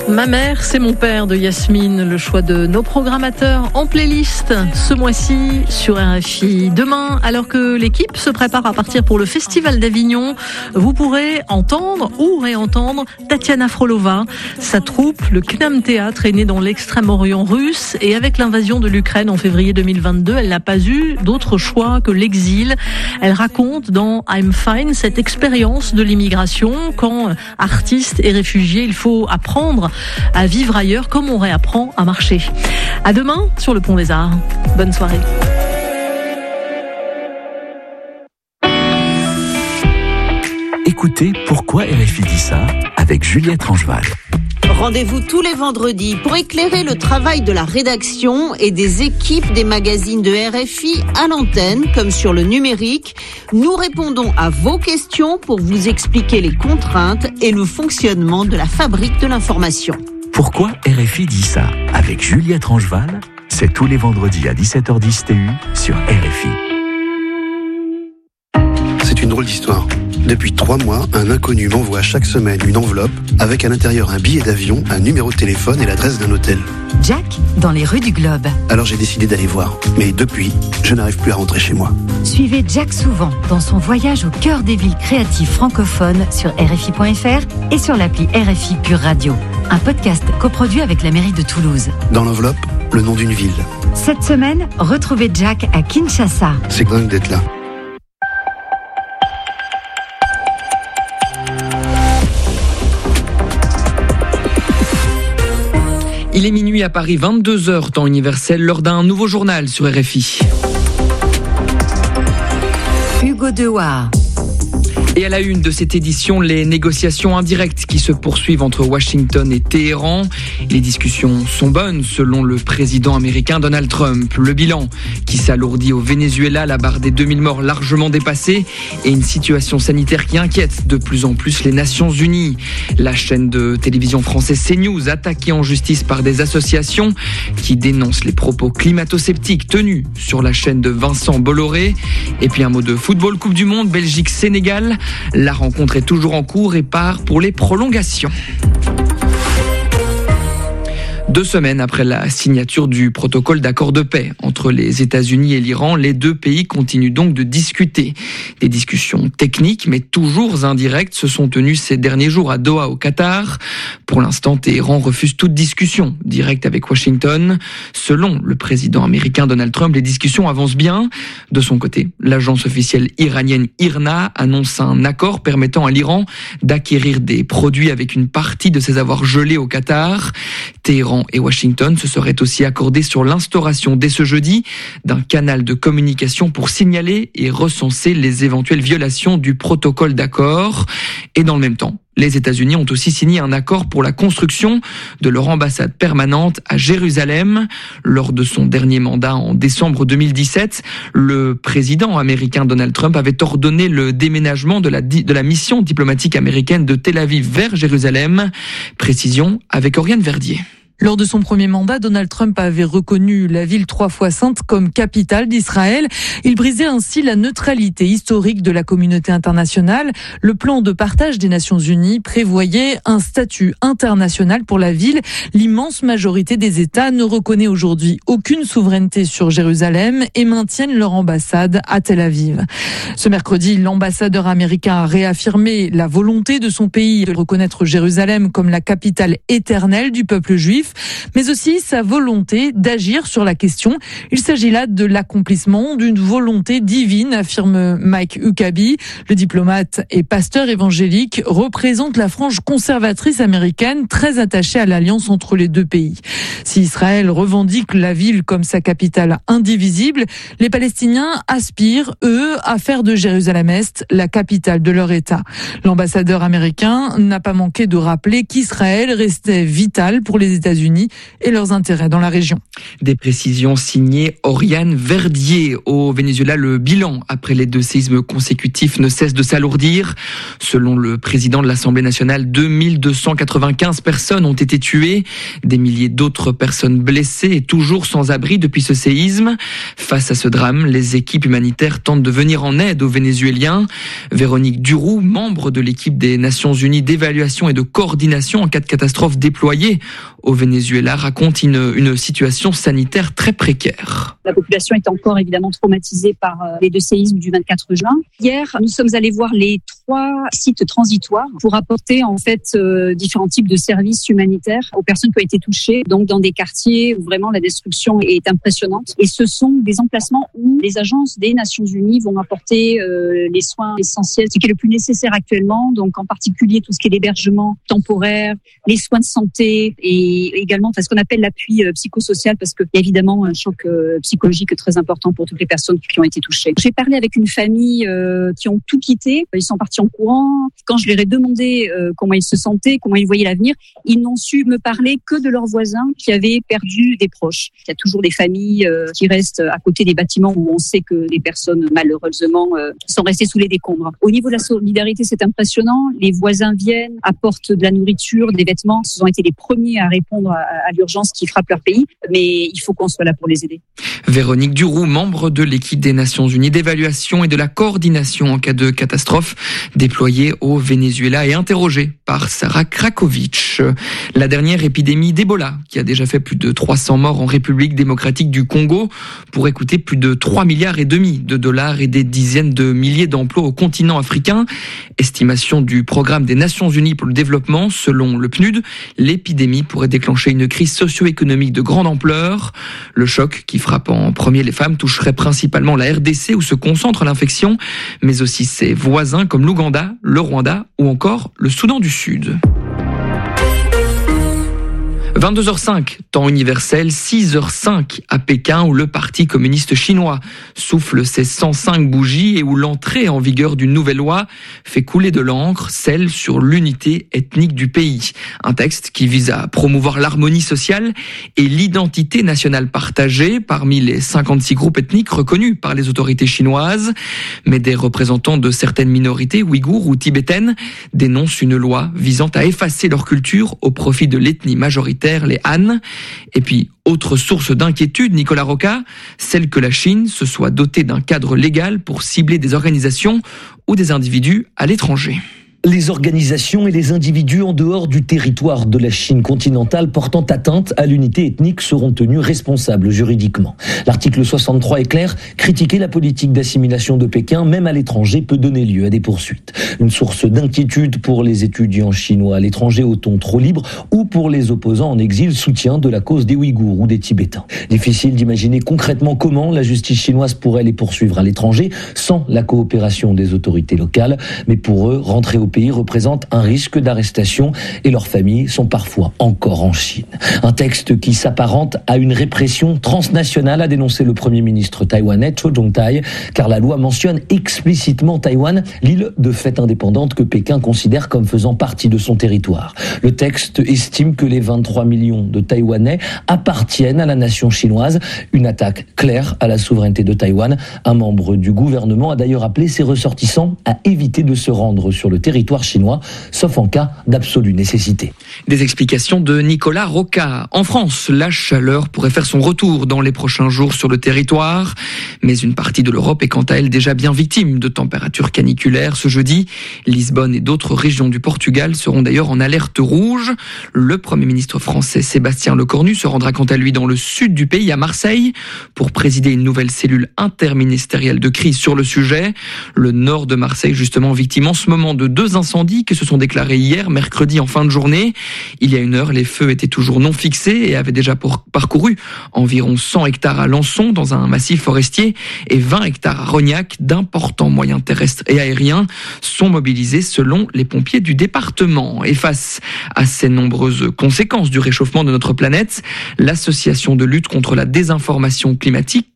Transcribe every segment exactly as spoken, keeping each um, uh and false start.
Ma mère, c'est mon père de Yasmine, le choix de nos programmateurs en playlist ce mois-ci sur R F I. Demain, alors que l'équipe se prépare à partir pour le Festival d'Avignon, vous pourrez entendre ou réentendre Tatiana Frolova. Sa troupe, le Knam Théâtre, est née dans l'extrême-orient russe et avec l'invasion de l'Ukraine en février deux mille vingt-deux, elle n'a pas eu d'autre choix que l'exil. Elle raconte dans I'm Fine cette expérience de l'immigration. Quand artiste et réfugié, il faut apprendre à vivre ailleurs comme on réapprend à marcher. À demain sur le Pont des Arts. Bonne soirée. Écoutez Pourquoi R F I dit ça avec Juliette Rangeval. Rendez-vous tous les vendredis pour éclairer le travail de la rédaction et des équipes des magazines de R F I à l'antenne comme sur le numérique. Nous répondons à vos questions pour vous expliquer les contraintes et le fonctionnement de la fabrique de l'information. Pourquoi R F I dit ça avec Juliette Rangeval, c'est tous les vendredis à dix-sept heures dix T U sur R F I. C'est une drôle d'histoire. Depuis trois mois, un inconnu m'envoie chaque semaine une enveloppe avec à l'intérieur un billet d'avion, un numéro de téléphone et l'adresse d'un hôtel. Jack, dans les rues du Globe. Alors j'ai décidé d'aller voir. Mais depuis, je n'arrive plus à rentrer chez moi. Suivez Jack souvent dans son voyage au cœur des villes créatives francophones sur R F I point F R et sur l'appli R F I Pure Radio. Un podcast coproduit avec la mairie de Toulouse. Dans l'enveloppe, le nom d'une ville. Cette semaine, retrouvez Jack à Kinshasa. C'est dingue d'être là. Il est minuit à Paris, vingt-deux heures temps universel, lors d'un nouveau journal sur R F I. Hugo Dewar. Et à la une de cette édition, les négociations indirectes qui se poursuivent entre Washington et Téhéran. Les discussions sont bonnes selon le président américain Donald Trump. Le bilan qui s'alourdit au Venezuela, la barre des deux mille morts largement dépassée et une situation sanitaire qui inquiète de plus en plus les Nations Unies. La chaîne de télévision française CNews attaquée en justice par des associations qui dénoncent les propos climato-sceptiques tenus sur la chaîne de Vincent Bolloré. Et puis un mot de football, Coupe du Monde, Belgique-Sénégal. La rencontre est toujours en cours et part pour les prolongations. Deux semaines après la signature du protocole d'accord de paix entre les États-Unis et l'Iran, les deux pays continuent donc de discuter. Des discussions techniques, mais toujours indirectes, se sont tenues ces derniers jours à Doha, au Qatar. Pour l'instant, Téhéran refuse toute discussion directe avec Washington. Selon le président américain Donald Trump, les discussions avancent bien. De son côté, l'agence officielle iranienne I R N A annonce un accord permettant à l'Iran d'acquérir des produits avec une partie de ses avoirs gelés au Qatar. Téhéran et Washington se seraient aussi accordés sur l'instauration dès ce jeudi d'un canal de communication pour signaler et recenser les éventuelles violations du protocole d'accord. Et dans le même temps, les États-Unis ont aussi signé un accord pour la construction de leur ambassade permanente à Jérusalem. Lors de son dernier mandat en décembre deux mille dix-sept, le président américain Donald Trump avait ordonné le déménagement de la, de la mission diplomatique américaine de Tel Aviv vers Jérusalem. Précision avec Oriane Verdier. Lors de son premier mandat, Donald Trump avait reconnu la ville trois fois sainte comme capitale d'Israël. Il brisait ainsi la neutralité historique de la communauté internationale. Le plan de partage des Nations Unies prévoyait un statut international pour la ville. L'immense majorité des États ne reconnaît aujourd'hui aucune souveraineté sur Jérusalem et maintiennent leur ambassade à Tel Aviv. Ce mercredi, l'ambassadeur américain a réaffirmé la volonté de son pays de reconnaître Jérusalem comme la capitale éternelle du peuple juif, mais aussi sa volonté d'agir sur la question. Il s'agit là de l'accomplissement d'une volonté divine, affirme Mike Huckabee. Le diplomate et pasteur évangélique représente la frange conservatrice américaine très attachée à l'alliance entre les deux pays. Si Israël revendique la ville comme sa capitale indivisible, les Palestiniens aspirent, eux, à faire de Jérusalem-Est la capitale de leur État. L'ambassadeur américain n'a pas manqué de rappeler qu'Israël restait vital pour les États-Unis États-Unis et leurs intérêts dans la région. Des précisions signées Oriane Verdier. Au Venezuela, le bilan après les deux séismes consécutifs ne cesse de s'alourdir. Selon le président de l'Assemblée nationale, deux mille deux cent quatre-vingt-quinze personnes ont été tuées, des milliers d'autres personnes blessées et toujours sans abri depuis ce séisme. Face à ce drame, les équipes humanitaires tentent de venir en aide aux Vénézuéliens. Véronique Duroux, membre de l'équipe des Nations Unies d'évaluation et de coordination en cas de catastrophe déployée au Venezuela, raconte une, une situation sanitaire très précaire. La population est encore évidemment traumatisée par les deux séismes du vingt-quatre juin. Hier, nous sommes allés voir les trois sites transitoires pour apporter en fait euh, différents types de services humanitaires aux personnes qui ont été touchées, donc dans des quartiers où vraiment la destruction est impressionnante. Et ce sont des emplacements où les agences des Nations Unies vont apporter euh, les soins essentiels, ce qui est le plus nécessaire actuellement, donc en particulier tout ce qui est l'hébergement temporaire, les soins de santé et également ce qu'on appelle l'appui euh, psychosocial, parce qu'il y a évidemment un choc euh, psychologique très important pour toutes les personnes qui ont été touchées. J'ai parlé avec une famille euh, qui ont tout quitté, ils sont partis en courant. Quand je leur ai demandé euh, comment ils se sentaient, comment ils voyaient l'avenir, ils n'ont su me parler que de leurs voisins qui avaient perdu des proches. Il y a toujours des familles euh, qui restent à côté des bâtiments où on sait que les personnes malheureusement euh, sont restées sous les décombres. Au niveau de la solidarité, c'est impressionnant. Les voisins viennent, apportent de la nourriture, des vêtements. Ils ont été les premiers à répondre à, à l'urgence qui frappe leur pays, mais il faut qu'on soit là pour les aider. Véronique Duroux, membre de l'équipe des Nations Unies d'évaluation et de la coordination en cas de catastrophe, déployée au Venezuela et interrogée par Sarah Krakovic. La dernière épidémie d'Ebola, qui a déjà fait plus de trois cents morts en République démocratique du Congo, pourrait coûter plus de trois milliards et demi de dollars et des dizaines de milliers d'emplois au continent africain. Estimation du programme des Nations Unies pour le développement, selon le P N U D, l'épidémie pourrait déclencher une crise socio-économique de grande ampleur. Le choc qui frappe en premier les femmes toucherait principalement la R D C où se concentre l'infection, mais aussi ses voisins comme l'Ouganda, le Rwanda ou encore le Soudan du Sud. vingt-deux heures cinq, temps universel, six heures cinq à Pékin où le Parti communiste chinois souffle ses cent cinq bougies et où l'entrée en vigueur d'une nouvelle loi fait couler de l'encre, celle sur l'unité ethnique du pays. Un texte qui vise à promouvoir l'harmonie sociale et l'identité nationale partagée parmi les cinquante-six groupes ethniques reconnus par les autorités chinoises. Mais des représentants de certaines minorités, ouïghours ou tibétaines, dénoncent une loi visant à effacer leur culture au profit de l'ethnie majoritaire, les Han. Et puis, autre source d'inquiétude, Nicolas Roca, celle que la Chine se soit dotée d'un cadre légal pour cibler des organisations ou des individus à l'étranger. Les organisations et les individus en dehors du territoire de la Chine continentale portant atteinte à l'unité ethnique seront tenus responsables juridiquement. L'article soixante-trois est clair, critiquer la politique d'assimilation de Pékin, même à l'étranger, peut donner lieu à des poursuites. Une source d'inquiétude pour les étudiants chinois à l'étranger au ton trop libre ou pour les opposants en exil soutien de la cause des Ouïghours ou des Tibétains. Difficile d'imaginer concrètement comment la justice chinoise pourrait les poursuivre à l'étranger sans la coopération des autorités locales, mais pour eux, rentrer au pays représente un risque d'arrestation et leurs familles sont parfois encore en Chine. Un texte qui s'apparente à une répression transnationale, a dénoncé le Premier ministre taïwanais Cho Jong-tai, car la loi mentionne explicitement Taïwan, l'île de fait indépendante que Pékin considère comme faisant partie de son territoire. Le texte estime que les vingt-trois millions de Taïwanais appartiennent à la nation chinoise, une attaque claire à la souveraineté de Taïwan. Un membre du gouvernement a d'ailleurs appelé ses ressortissants à éviter de se rendre sur le territoire chinois, sauf en cas d'absolue nécessité. Des explications de Nicolas Roca. En France, la chaleur pourrait faire son retour dans les prochains jours sur le territoire, mais une partie de l'Europe est quant à elle déjà bien victime de températures caniculaires ce jeudi. Lisbonne et d'autres régions du Portugal seront d'ailleurs en alerte rouge. Le Premier ministre français Sébastien Lecornu se rendra quant à lui dans le sud du pays, à Marseille, pour présider une nouvelle cellule interministérielle de crise sur le sujet. Le nord de Marseille, justement, victime en ce moment de deux incendies qui se sont déclarés hier, mercredi, en fin de journée. Il y a une heure, les feux étaient toujours non fixés et avaient déjà parcouru environ cent hectares à Lançon, dans un massif forestier, et vingt hectares à Rognac. D'importants moyens terrestres et aériens sont mobilisés selon les pompiers du département. Et face à ces nombreuses conséquences du réchauffement de notre planète, l'association de lutte contre la désinformation climatique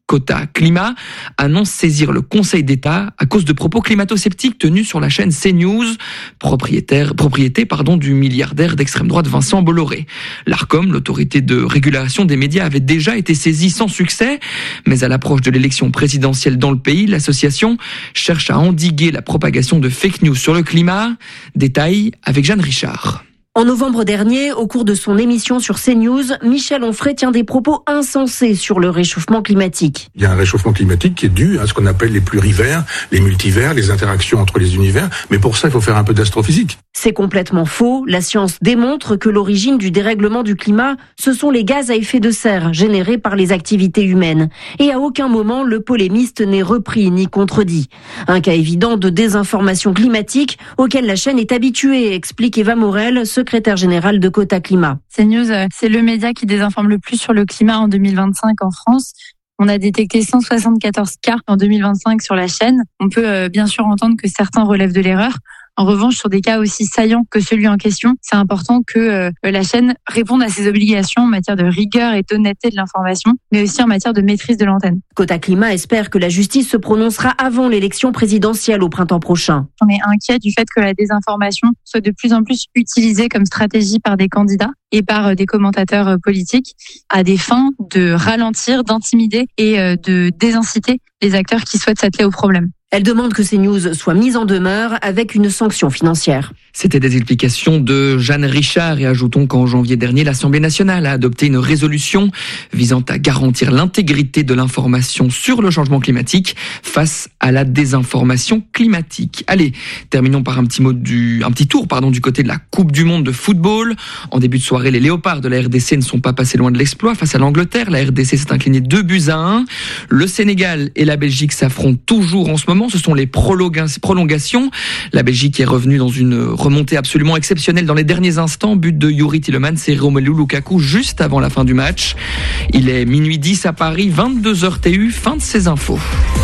Kota Climat annonce saisir le Conseil d'État à cause de propos climato-sceptiques tenus sur la chaîne CNews, propriétaire, propriété pardon, du milliardaire d'extrême droite Vincent Bolloré. L'Arcom, l'autorité de régulation des médias, avait déjà été saisie sans succès, mais à l'approche de l'élection présidentielle dans le pays, l'association cherche à endiguer la propagation de fake news sur le climat. Détail avec Jeanne Richard. En novembre dernier, au cours de son émission sur CNews, Michel Onfray tient des propos insensés sur le réchauffement climatique. Il y a un réchauffement climatique qui est dû à ce qu'on appelle les plurivers, les multivers, les interactions entre les univers. Mais pour ça, il faut faire un peu d'astrophysique. C'est complètement faux. La science démontre que l'origine du dérèglement du climat, ce sont les gaz à effet de serre générés par les activités humaines. Et à aucun moment, le polémiste n'est repris ni contredit. Un cas évident de désinformation climatique auquel la chaîne est habituée, explique Eva Morel, secrétaire générale de Kota Climat. CNews, c'est le média qui désinforme le plus sur le climat en deux mille vingt-cinq en France. On a détecté cent soixante-quatorze cas en deux mille vingt-cinq sur la chaîne. On peut euh, bien sûr entendre que certains relèvent de l'erreur. En revanche, sur des cas aussi saillants que celui en question, c'est important que euh, la chaîne réponde à ses obligations en matière de rigueur et d'honnêteté de l'information, mais aussi en matière de maîtrise de l'antenne. Kota Climat espère que la justice se prononcera avant l'élection présidentielle au printemps prochain. On est inquiet du fait que la désinformation soit de plus en plus utilisée comme stratégie par des candidats et par des commentateurs politiques à des fins de ralentir, d'intimider et de désinciter les acteurs qui souhaitent s'atteler au problème. Elle demande que CNews soit mise en demeure avec une sanction financière. C'était des explications de Jeanne Richard et ajoutons qu'en janvier dernier, l'Assemblée nationale a adopté une résolution visant à garantir l'intégrité de l'information sur le changement climatique face à la désinformation climatique. Allez, terminons par un petit mot du, un petit tour, pardon, du côté de la Coupe du Monde de football. En début de soirée, les Léopards de la R D C ne sont pas passés loin de l'exploit face à l'Angleterre. La R D C s'est inclinée deux buts à un. Le Sénégal et la Belgique s'affrontent toujours en ce moment. Ce sont les prolongations. La Belgique est revenue dans une remontée absolument exceptionnelle dans les derniers instants. But de Youri Tielemans et Romelu Lukaku juste avant la fin du match. Il est minuit dix à Paris, vingt-deux heures T U. Fin de ces infos.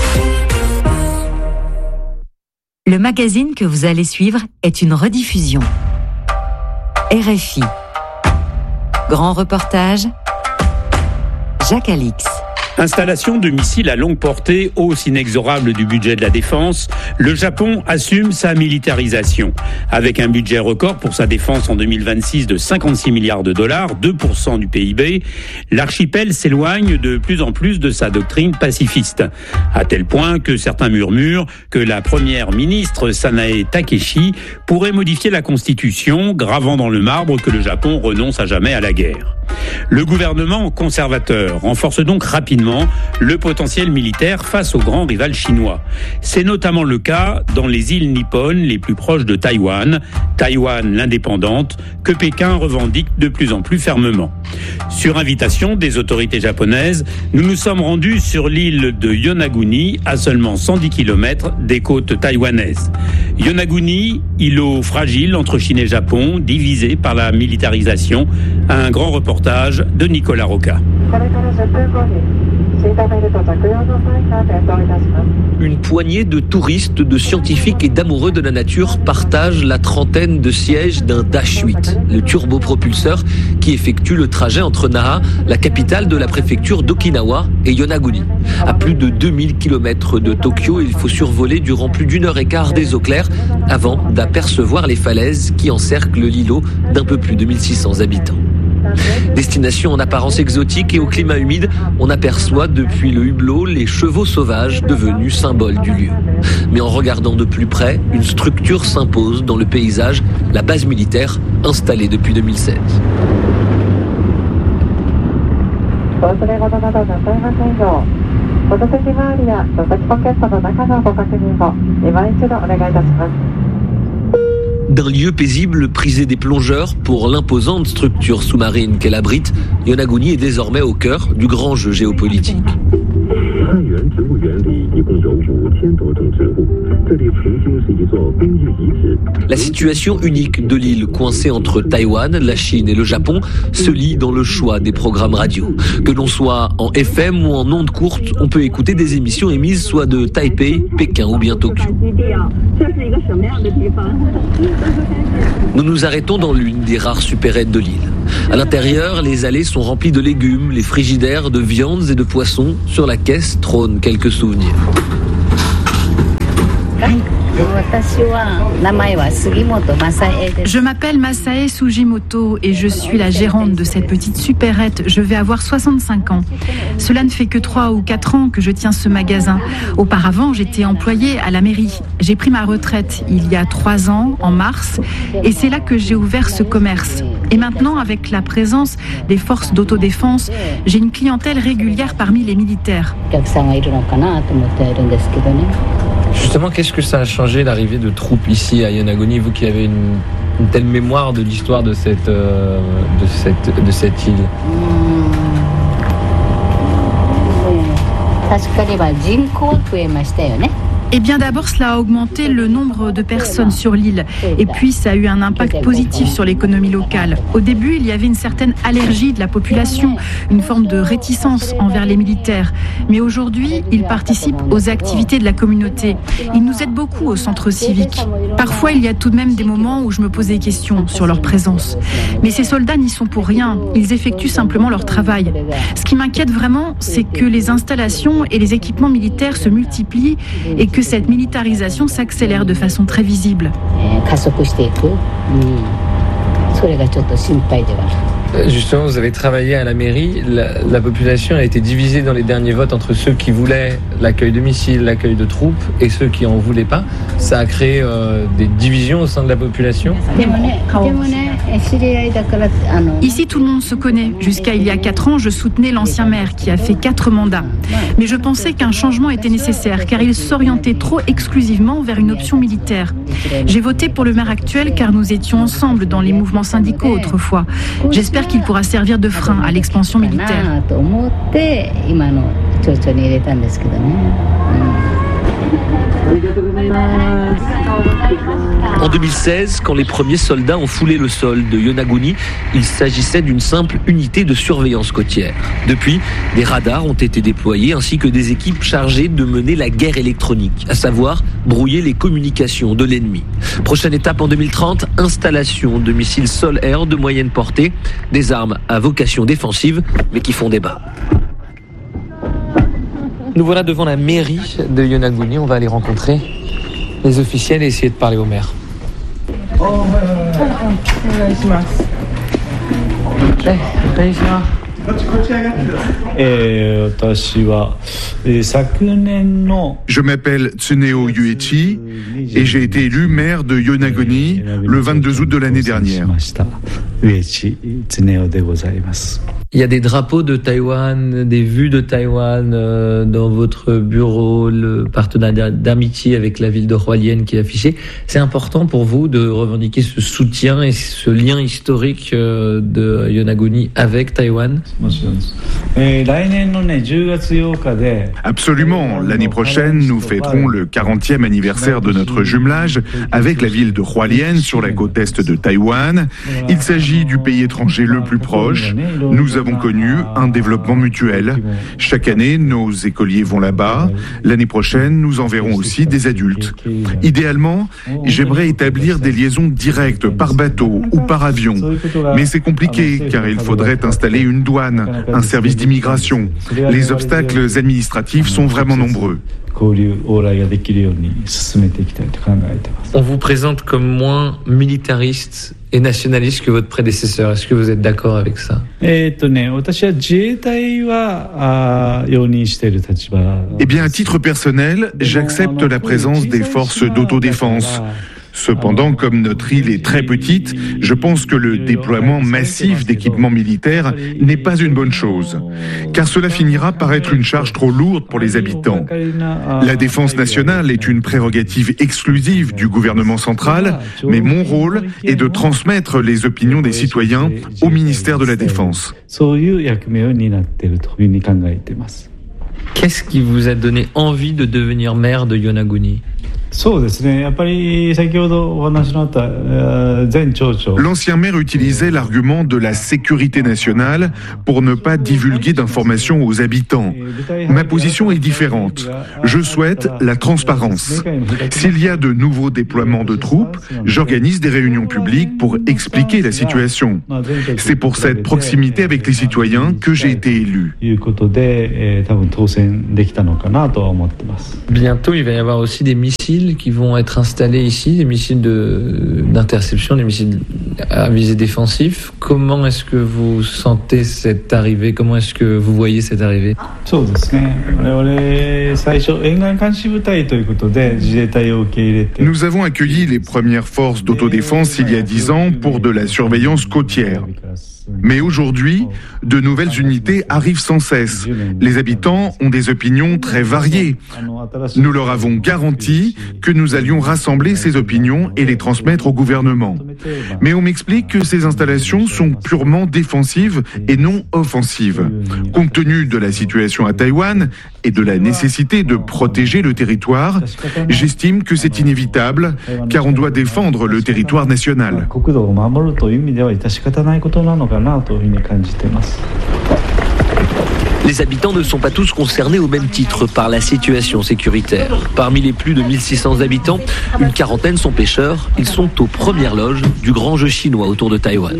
Le magazine que vous allez suivre est une rediffusion. R F I. Grand reportage. Jacques Alix. Installation de missiles à longue portée, hausse inexorable du budget de la défense, le Japon assume sa militarisation. Avec un budget record pour sa défense en deux mille vingt-six de cinquante-six milliards de dollars, deux pour cent du P I B, l'archipel s'éloigne de plus en plus de sa doctrine pacifiste. À tel point que certains murmurent que la première ministre Sanae Takeshi pourrait modifier la constitution, gravant dans le marbre que le Japon renonce à jamais à la guerre. Le gouvernement conservateur renforce donc rapidement le potentiel militaire face au grand rival chinois. C'est notamment le cas dans les îles nippones les plus proches de Taïwan, Taïwan l'indépendante, que Pékin revendique de plus en plus fermement. Sur invitation des autorités japonaises, nous nous sommes rendus sur l'île de Yonaguni, à seulement cent dix kilomètres des côtes taïwanaises. Yonaguni, îlot fragile entre Chine et Japon, divisé par la militarisation, un grand reportage de Nicolas Roca. Une poignée de touristes, de scientifiques et d'amoureux de la nature partagent la trentaine de sièges d'un Dash huit, le turbopropulseur qui effectue le trajet entre Naha, la capitale de la préfecture d'Okinawa, et Yonaguni. À plus de deux mille kilomètres de Tokyo, il faut survoler durant plus d'une heure et quart des eaux claires avant d'apercevoir les falaises qui encerclent l'îlot d'un peu plus de mille six cents habitants. Destination en apparence exotique et au climat humide, on aperçoit depuis le hublot les chevaux sauvages devenus symboles du lieu. Mais en regardant de plus près, une structure s'impose dans le paysage, la base militaire installée depuis deux mille seize. D'un lieu paisible prisé des plongeurs pour l'imposante structure sous-marine qu'elle abrite, Yonaguni est désormais au cœur du grand jeu géopolitique. La situation unique de l'île coincée entre Taïwan, la Chine et le Japon se lie dans le choix des programmes radio. Que l'on soit en F M ou en ondes courtes, on peut écouter des émissions émises soit de Taipei, Pékin ou bien Tokyo. Nous nous arrêtons dans l'une des rares supérettes de l'île. À l'intérieur, les allées sont remplies de légumes, les frigidaires de viandes et de poissons. Sur la caisse trônent quelques souvenirs. Je m'appelle Masae Sugimoto et je suis la gérante de cette petite supérette. Je vais avoir soixante-cinq ans. Cela ne fait que trois ou quatre ans que je tiens ce magasin. Auparavant, j'étais employée à la mairie. J'ai pris ma retraite il y a trois ans, en mars, et c'est là que j'ai ouvert ce commerce. Et maintenant, avec la présence des forces d'autodéfense, j'ai une clientèle régulière parmi les militaires. Justement, qu'est-ce que ça a changé l'arrivée de troupes ici à Yonaguni, vous qui avez une, une telle mémoire de l'histoire de cette, euh, de cette, de cette île? Eh bien d'abord, cela a augmenté le nombre de personnes sur l'île. Et puis, ça a eu un impact positif sur l'économie locale. Au début, il y avait une certaine allergie de la population, une forme de réticence envers les militaires. Mais aujourd'hui, ils participent aux activités de la communauté. Ils nous aident beaucoup au centre civique. Parfois, il y a tout de même des moments où je me pose des questions sur leur présence. Mais ces soldats n'y sont pour rien. Ils effectuent simplement leur travail. Ce qui m'inquiète vraiment, c'est que les installations et les équipements militaires se multiplient et que cette militarisation s'accélère de façon très visible. Justement, vous avez travaillé à la mairie. La, la population a été divisée dans les derniers votes entre ceux qui voulaient l'accueil de missiles, l'accueil de troupes, et ceux qui en voulaient pas. Ça a créé euh, des divisions au sein de la population. Ici, tout le monde se connaît. Jusqu'à il y a quatre ans, je soutenais l'ancien maire qui a fait quatre mandats. Mais je pensais qu'un changement était nécessaire, car il s'orientait trop exclusivement vers une option militaire. J'ai voté pour le maire actuel, car nous étions ensemble dans les mouvements syndicaux autrefois. J'espère qu'il pourra servir de frein à l'expansion militaire. En deux mille seize, quand les premiers soldats ont foulé le sol de Yonaguni, il s'agissait d'une simple unité de surveillance côtière. Depuis, des radars ont été déployés ainsi que des équipes chargées de mener la guerre électronique, à savoir brouiller les communications de l'ennemi. Prochaine étape en deux mille trente, installation de missiles sol-air de moyenne portée, des armes à vocation défensive mais qui font débat. Nous voilà devant la mairie de Yonaguni. On va aller rencontrer les officiels et essayer de parler au maire. Je m'appelle Tsuneo Yuichi et j'ai été élu maire de Yonaguni le vingt-deux août de l'année dernière. Il y a des drapeaux de Taïwan, des vues de Taïwan euh, dans votre bureau, le partenariat d'amitié avec la ville de Hualien qui est affiché. C'est important pour vous de revendiquer ce soutien et ce lien historique euh, de Yonaguni avec Taïwan? Absolument. L'année prochaine, nous fêterons le quarantième anniversaire de notre jumelage avec la ville de Hualien sur la côte est de Taïwan. Il s'agit du pays étranger le plus proche. Nous avons connu un développement mutuel. Chaque année, nos écoliers vont là-bas. L'année prochaine, nous enverrons aussi des adultes. Idéalement, j'aimerais établir des liaisons directes par bateau ou par avion. Mais c'est compliqué car il faudrait installer une douane, un service d'immigration. Les obstacles administratifs sont vraiment nombreux. On vous présente comme moins militariste et nationaliste que votre prédécesseur. Est-ce que vous êtes d'accord avec ça? Eh bien, à titre personnel, j'accepte la présence des forces d'autodéfense. Cependant, comme notre île est très petite, je pense que le déploiement massif d'équipements militaires n'est pas une bonne chose, car cela finira par être une charge trop lourde pour les habitants. La défense nationale est une prérogative exclusive du gouvernement central, mais mon rôle est de transmettre les opinions des citoyens au ministère de la Défense. Qu'est-ce qui vous a donné envie de devenir maire de Yonaguni? L'ancien maire utilisait l'argument de la sécurité nationale pour ne pas divulguer d'informations aux habitants. Ma position est différente. Je souhaite la transparence. S'il y a de nouveaux déploiements de troupes, j'organise des réunions publiques pour expliquer la situation. C'est pour cette proximité avec les citoyens que j'ai été élu. Bientôt, il va y avoir aussi des missiles qui vont être installés ici, des missiles de, d'interception, des missiles à visée défensive. Comment est-ce que vous sentez cette arrivée? Comment est-ce que vous voyez cette arrivée? Nous avons accueilli les premières forces d'autodéfense il y a dix ans pour de la surveillance côtière. Mais aujourd'hui, de nouvelles unités arrivent sans cesse. Les habitants ont des opinions très variées. Nous leur avons garanti que nous allions rassembler ces opinions et les transmettre au gouvernement. Mais on m'explique que ces installations sont purement défensives et non offensives. Compte tenu de la situation à Taïwan et de la nécessité de protéger le territoire, j'estime que c'est inévitable, car on doit défendre le territoire national. Les habitants ne sont pas tous concernés au même titre par la situation sécuritaire. Parmi les plus de mille six cents habitants, une quarantaine sont pêcheurs. Ils sont aux premières loges du grand jeu chinois autour de Taïwan.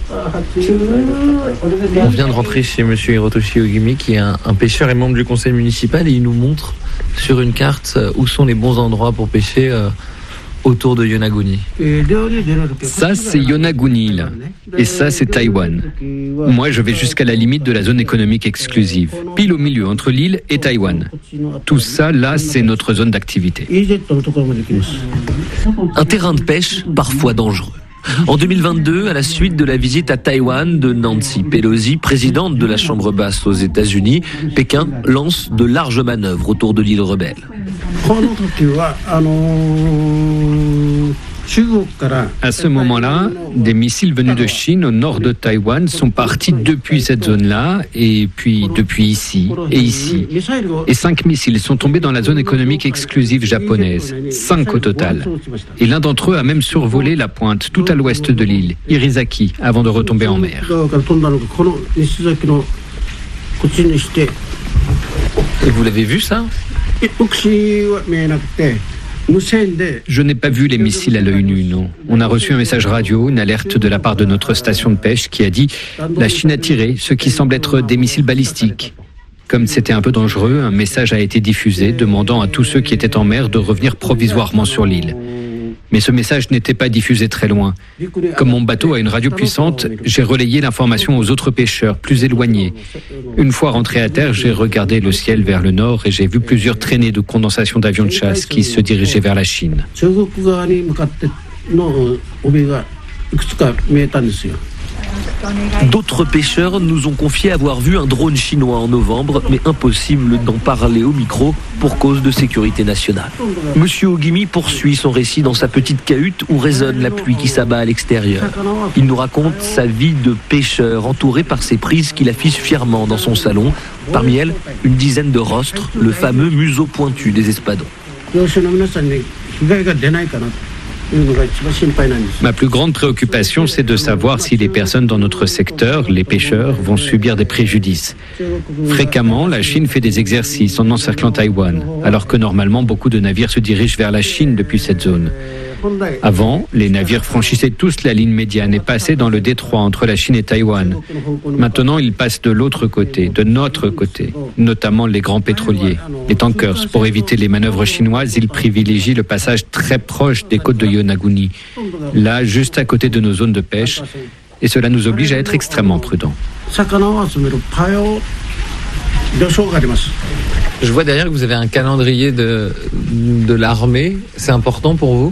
On vient de rentrer chez monsieur Hirotoshi Ogimi, qui est un, un pêcheur et membre du conseil municipal, et il nous montre sur une carte où sont les bons endroits pour pêcher euh, autour de Yonaguni. Ça, c'est Yonaguni, là. Et ça, c'est Taïwan. Moi, je vais jusqu'à la limite de la zone économique exclusive, pile au milieu, entre l'île et Taïwan. Tout ça, là, c'est notre zone d'activité. Un terrain de pêche parfois dangereux. En deux mille vingt-deux, à la suite de la visite à Taïwan de Nancy Pelosi, présidente de la Chambre basse aux États-Unis, Pékin lance de larges manœuvres autour de l'île rebelle. À ce moment-là, des missiles venus de Chine au nord de Taïwan sont partis depuis cette zone-là, et puis depuis ici, et ici. Et cinq missiles sont tombés dans la zone économique exclusive japonaise, cinq au total. Et l'un d'entre eux a même survolé la pointe tout à l'ouest de l'île, Irizaki, avant de retomber en mer. Et vous l'avez vu, ça ? Je n'ai pas vu les missiles à l'œil nu, non. On a reçu un message radio, une alerte de la part de notre station de pêche qui a dit « La Chine a tiré ce qui semble être des missiles balistiques ». Comme c'était un peu dangereux, un message a été diffusé demandant à tous ceux qui étaient en mer de revenir provisoirement sur l'île. Mais ce message n'était pas diffusé très loin. Comme mon bateau a une radio puissante, j'ai relayé l'information aux autres pêcheurs plus éloignés. Une fois rentré à terre, j'ai regardé le ciel vers le nord et j'ai vu plusieurs traînées de condensation d'avions de chasse qui se dirigeaient vers la Chine. D'autres pêcheurs nous ont confié avoir vu un drone chinois en novembre, mais impossible d'en parler au micro pour cause de sécurité nationale. Monsieur Ogimi poursuit son récit dans sa petite cahute où résonne la pluie qui s'abat à l'extérieur. Il nous raconte sa vie de pêcheur, entouré par ses prises qu'il affiche fièrement dans son salon. Parmi elles, une dizaine de rostres, le fameux museau pointu des espadons. Ma plus grande préoccupation, c'est de savoir si les personnes dans notre secteur, les pêcheurs, vont subir des préjudices. Fréquemment, la Chine fait des exercices en encerclant Taïwan, alors que normalement, beaucoup de navires se dirigent vers la Chine depuis cette zone. Avant, les navires franchissaient tous la ligne médiane et passaient dans le détroit entre la Chine et Taïwan. Maintenant, ils passent de l'autre côté, de notre côté, notamment les grands pétroliers, les tankers. Pour éviter les manœuvres chinoises, ils privilégient le passage très proche des côtes de Yonaguni, là, juste à côté de nos zones de pêche, et cela nous oblige à être extrêmement prudents. Je vois derrière que vous avez un calendrier de, de l'armée. C'est important pour vous ?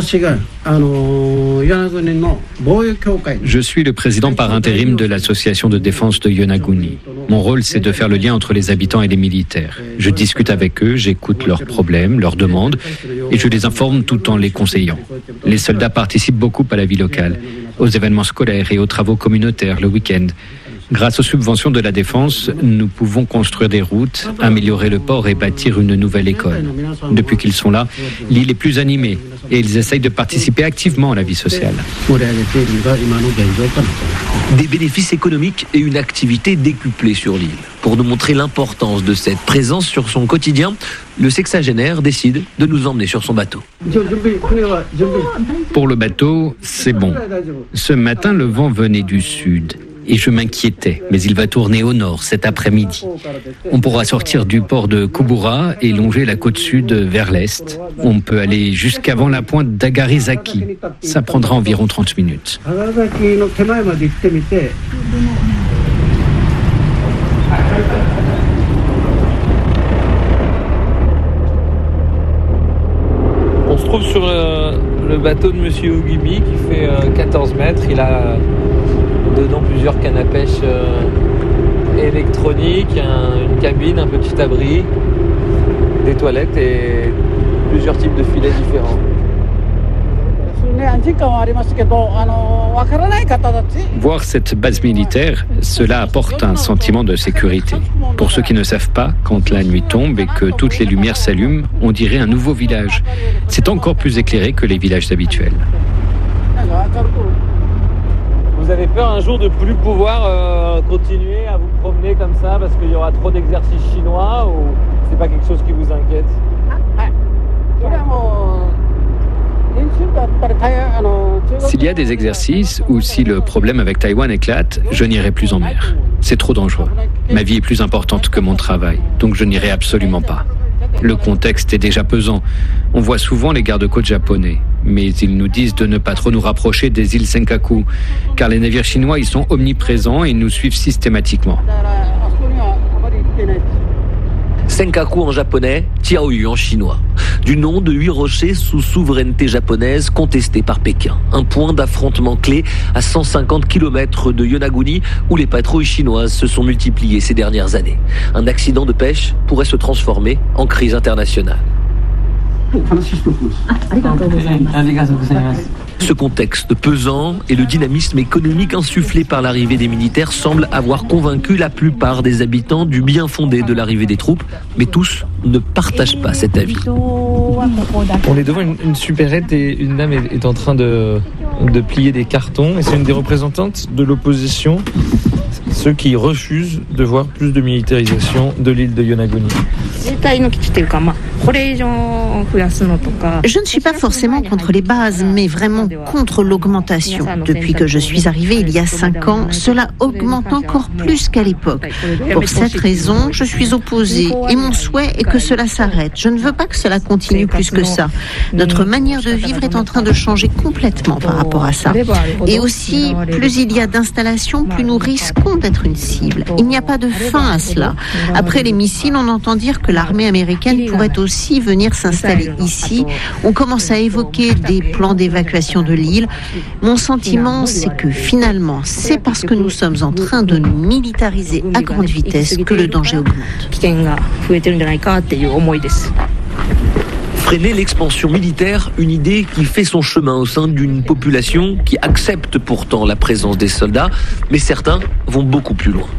Je suis le président par intérim de l'association de défense de Yonaguni. Mon rôle, c'est de faire le lien entre les habitants et les militaires. Je discute avec eux, j'écoute leurs problèmes, leurs demandes, et je les informe tout en les conseillant. Les soldats participent beaucoup à la vie locale, aux événements scolaires et aux travaux communautaires le week-end. Grâce aux subventions de la défense, nous pouvons construire des routes, améliorer le port et bâtir une nouvelle école. Depuis qu'ils sont là, l'île est plus animée et ils essayent de participer activement à la vie sociale. Des bénéfices économiques et une activité décuplée sur l'île. Pour nous montrer l'importance de cette présence sur son quotidien, le sexagénaire décide de nous emmener sur son bateau. Pour le bateau, c'est bon. Ce matin, le vent venait du sud. Et je m'inquiétais, mais il va tourner au nord cet après-midi. On pourra sortir du port de Kubura et longer la côte sud vers l'est. On peut aller jusqu'avant la pointe d'Agarizaki. Ça prendra environ trente minutes. On se trouve sur euh, le bateau de Monsieur Ogumi qui fait euh, quatorze mètres. Il a dedans plusieurs cannes à pêche euh, électroniques, un, une cabine, un petit abri, des toilettes et plusieurs types de filets différents. Voir cette base militaire, cela apporte un sentiment de sécurité. Pour ceux qui ne savent pas, quand la nuit tombe et que toutes les lumières s'allument, on dirait un nouveau village. C'est encore plus éclairé que les villages habituels. Vous avez peur un jour de plus pouvoir euh, continuer à vous promener comme ça parce qu'il y aura trop d'exercices chinois ou c'est pas quelque chose qui vous inquiète? S'il y a des exercices ou si le problème avec Taïwan éclate, je n'irai plus en mer. C'est trop dangereux. Ma vie est plus importante que mon travail, donc je n'irai absolument pas. Le contexte est déjà pesant. On voit souvent les gardes-côtes japonais, mais ils nous disent de ne pas trop nous rapprocher des îles Senkaku, car les navires chinois y sont omniprésents et nous suivent systématiquement. Senkaku en japonais, Tiaoyu en chinois. Du nom de huit rochers sous souveraineté japonaise contestés par Pékin. Un point d'affrontement clé à cent cinquante kilomètres de Yonaguni où les patrouilles chinoises se sont multipliées ces dernières années. Un accident de pêche pourrait se transformer en crise internationale. Ce contexte pesant et le dynamisme économique insufflé par l'arrivée des militaires semblent avoir convaincu la plupart des habitants du bien fondé de l'arrivée des troupes, mais tous ne partagent pas cet avis. On est devant une, une supérette et une dame est, est en train de, de plier des cartons et c'est une des représentantes de l'opposition, ceux qui refusent de voir plus de militarisation de l'île de Yonaguni. Je ne suis pas forcément contre les bases, mais vraiment contre l'augmentation. Depuis que je suis arrivée il y a cinq ans, cela augmente encore plus qu'à l'époque. Pour cette raison, je suis opposée et mon souhait est que cela s'arrête. Je ne veux pas que cela continue plus que ça. Notre manière de vivre est en train de changer complètement par rapport à ça. Et aussi, plus il y a d'installations, plus nous risquons d'être une cible. Il n'y a pas de fin à cela. Après les missiles, on entend dire que l'armée américaine pourrait aussi venir s'installer ici. On commence à évoquer des plans d'évacuation de l'île. Mon sentiment, c'est que finalement, c'est parce que nous sommes en train de nous militariser à grande vitesse que le danger augmente. Freiner l'expansion militaire, une idée qui fait son chemin au sein d'une population qui accepte pourtant la présence des soldats, mais certains vont beaucoup plus loin.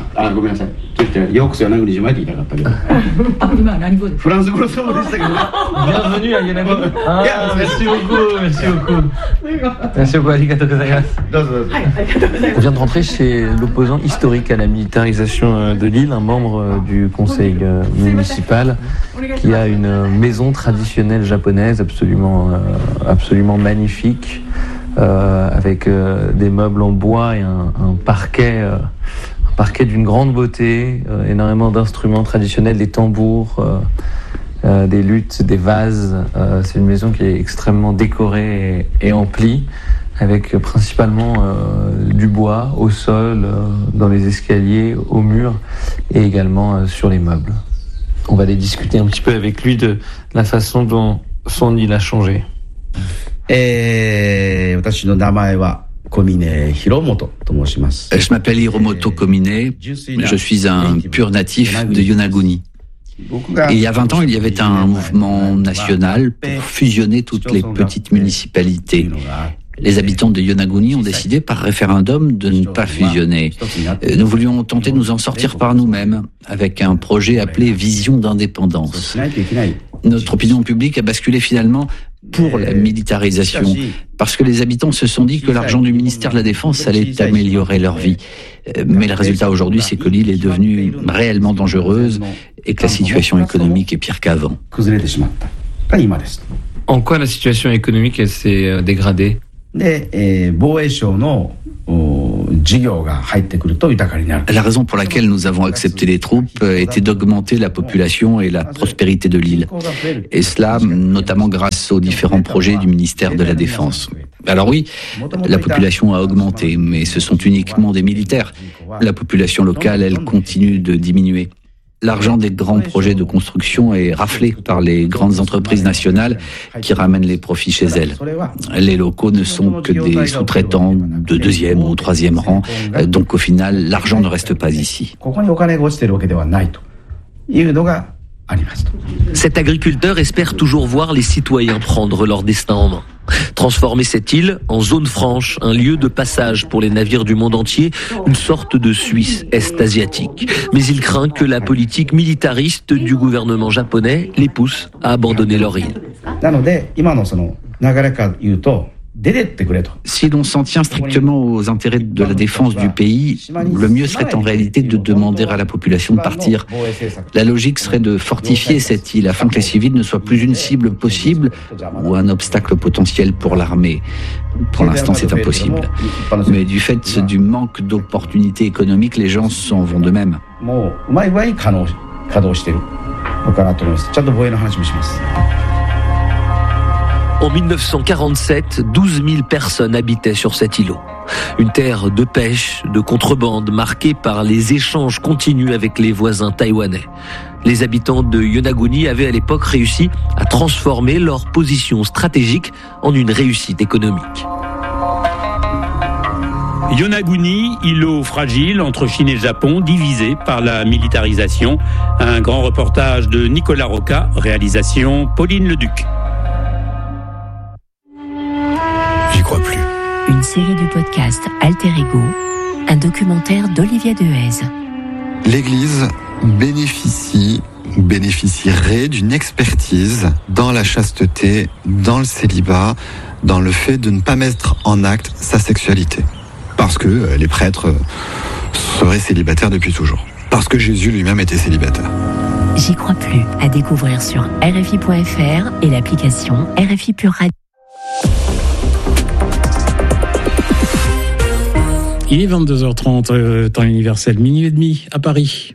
Bienvenue à Yonaguni. Ah, merci beaucoup, merci beaucoup. Merci beaucoup, arigatou gozaimasu. On vient de rentrer chez l'opposant historique à la militarisation de l'île, un membre du conseil municipal qui a une maison traditionnelle japonaise absolument, absolument magnifique, euh, avec euh, des meubles en bois et un, un parquet. Euh, Parquet d'une grande beauté, euh, énormément d'instruments traditionnels, des tambours, euh, euh, des luths, des vases. Euh, c'est une maison qui est extrêmement décorée et, et emplie, avec principalement euh, du bois au sol, euh, dans les escaliers, au mur et également euh, sur les meubles. On va aller discuter un petit peu avec lui de la façon dont son île a changé. Et... Je m'appelle Hiromoto Komine, je suis un pur natif de Yonaguni. Et il y a vingt ans, il y avait un mouvement national pour fusionner toutes les petites municipalités. Les habitants de Yonaguni ont décidé par référendum de ne pas fusionner. Nous voulions tenter de nous en sortir par nous-mêmes avec un projet appelé Vision d'indépendance. Notre opinion publique a basculé finalement pour la militarisation, parce que les habitants se sont dit que l'argent du ministère de la Défense allait améliorer leur vie. Mais le résultat aujourd'hui, c'est que l'île est devenue réellement dangereuse et que la situation économique est pire qu'avant. En quoi la situation économique elle s'est dégradée ? La raison pour laquelle nous avons accepté les troupes était d'augmenter la population et la prospérité de l'île. Et cela, notamment grâce aux différents projets du ministère de la Défense. Alors oui, la population a augmenté, mais ce sont uniquement des militaires. La population locale, elle, continue de diminuer. L'argent des grands projets de construction est raflé par les grandes entreprises nationales qui ramènent les profits chez elles. Les locaux ne sont que des sous-traitants de deuxième ou troisième rang, donc au final, l'argent ne reste pas ici. Cet agriculteur espère toujours voir les citoyens prendre leur destin en main. Transformer cette île en zone franche, un lieu de passage pour les navires du monde entier, une sorte de Suisse est-asiatique. Mais il craint que la politique militariste du gouvernement japonais les pousse à abandonner leur île. Si l'on s'en tient strictement aux intérêts de la défense du pays, le mieux serait en réalité de demander à la population de partir. La logique serait de fortifier cette île afin que les civils ne soient plus une cible possible ou un obstacle potentiel pour l'armée. Pour l'instant, c'est impossible. Mais du fait du manque d'opportunités économiques, les gens s'en vont d'eux-mêmes. En mille neuf cent quarante-sept, douze mille personnes habitaient sur cet îlot. Une terre de pêche, de contrebande, marquée par les échanges continus avec les voisins taïwanais. Les habitants de Yonaguni avaient à l'époque réussi à transformer leur position stratégique en une réussite économique. Yonaguni, îlot fragile entre Chine et Japon, divisé par la militarisation. Un grand reportage de Nicolas Roca, réalisation Pauline Leduc. J'y crois plus. Une série de podcasts Alter Ego, un documentaire d'Olivier Dehaze. L'Église bénéficie, bénéficierait d'une expertise dans la chasteté, dans le célibat, dans le fait de ne pas mettre en acte sa sexualité. Parce que les prêtres seraient célibataires depuis toujours. Parce que Jésus lui-même était célibataire. J'y crois plus. À découvrir sur R F I point F R et l'application R F I Pure Radio. Il est vingt-deux heures trente, euh, temps universel, minuit et demi à Paris.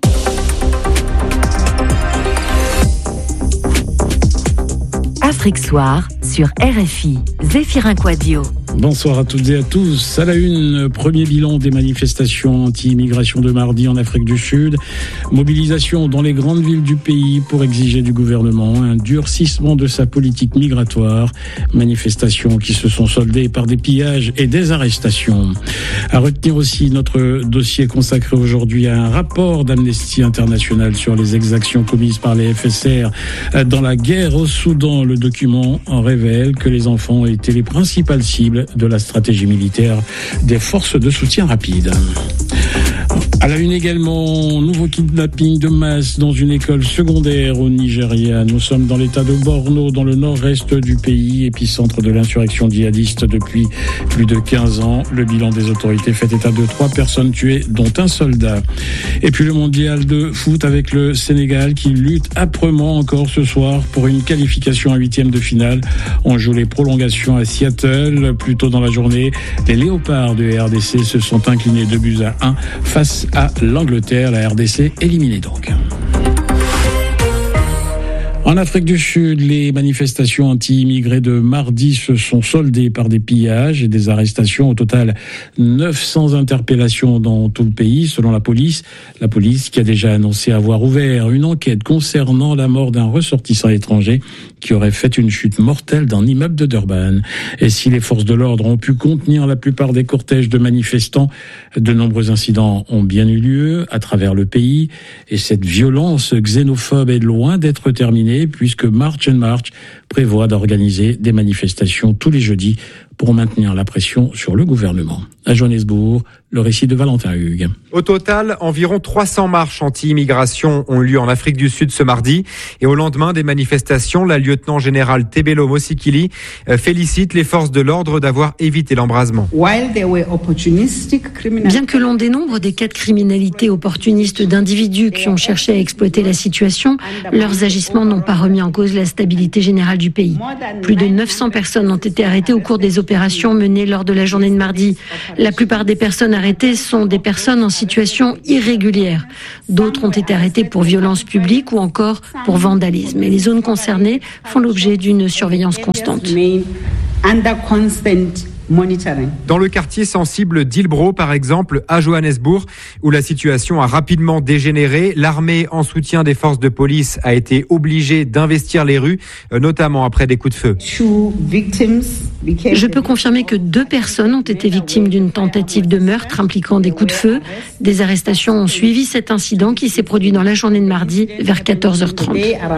Afrique Soir sur R F I, Zéphirin Quadio. Bonsoir à toutes et à tous. À la une, premier bilan des manifestations anti-immigration de mardi en Afrique du Sud. Mobilisation dans les grandes villes du pays pour exiger du gouvernement un durcissement de sa politique migratoire. Manifestations qui se sont soldées par des pillages et des arrestations. À retenir aussi notre dossier consacré aujourd'hui à un rapport d'Amnesty International sur les exactions commises par les F S R dans la guerre au Soudan. Le document en révèle que les enfants étaient les principales cibles de la stratégie militaire des forces de soutien rapide. À la une également, nouveau kidnapping de masse dans une école secondaire au Nigeria. Nous sommes dans l'état de Borno, dans le nord-est du pays, épicentre de l'insurrection djihadiste depuis plus de quinze ans. Le bilan des autorités fait état de trois personnes tuées, dont un soldat. Et puis le mondial de foot avec le Sénégal qui lutte âprement encore ce soir pour une qualification à huitième de finale. On joue les prolongations à Seattle. Plus tôt dans la journée, les Léopards de R D C se sont inclinés deux buts à un face à l'Angleterre. La R D C éliminée donc. En Afrique du Sud, les manifestations anti-immigrés de mardi se sont soldées par des pillages et des arrestations. Au total, neuf cents interpellations dans tout le pays, selon la police. La police qui a déjà annoncé avoir ouvert une enquête concernant la mort d'un ressortissant étranger qui aurait fait une chute mortelle d'un immeuble de Durban. Et si les forces de l'ordre ont pu contenir la plupart des cortèges de manifestants, de nombreux incidents ont bien eu lieu à travers le pays. Et cette violence xénophobe est loin d'être terminée, puisque March and March prévoit d'organiser des manifestations tous les jeudis pour maintenir la pression sur le gouvernement. À Johannesburg, le récit de Valentin Hugues. Au total, environ trois cents marches anti-immigration ont eu lieu en Afrique du Sud ce mardi. Et au lendemain des manifestations, la lieutenant-générale Tebelo Mosikili félicite les forces de l'ordre d'avoir évité l'embrasement. Bien que l'on dénombre des cas de criminalité opportuniste d'individus qui ont cherché à exploiter la situation, leurs agissements n'ont pas remis en cause la stabilité générale du pays. Plus de neuf cents personnes ont été arrêtées au cours des opérations menées lors de la journée de mardi. La plupart des personnes arrêtées sont des personnes en situation irrégulière. D'autres ont été arrêtées pour violence publique ou encore pour vandalisme. Et les zones concernées font l'objet d'une surveillance constante. Dans le quartier sensible d'Ilbro, par exemple, à Johannesburg, où la situation a rapidement dégénéré, l'armée, en soutien des forces de police, a été obligée d'investir les rues, notamment après des coups de feu. Je peux confirmer que deux personnes ont été victimes d'une tentative de meurtre impliquant des coups de feu. Des arrestations ont suivi cet incident qui s'est produit dans la journée de mardi vers quatorze heures trente.